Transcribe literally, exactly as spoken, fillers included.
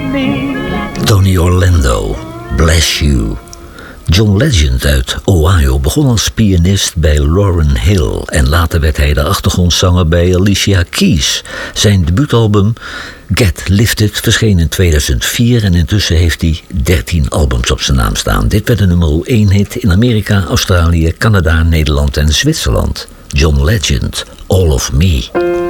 me. Tony Orlando, Bless You. John Legend uit Ohio begon als pianist bij Lauryn Hill en later werd hij de achtergrondzanger bij Alicia Keys. Zijn debuutalbum Get Lifted verscheen in tweeduizend vier en intussen heeft hij dertien albums op zijn naam staan. Dit werd een nummer één hit in Amerika, Australië, Canada, Nederland en Zwitserland. John Legend, All of Me.